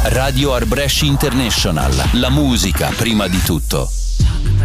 Radio Art Brescia International. La musica prima di tutto.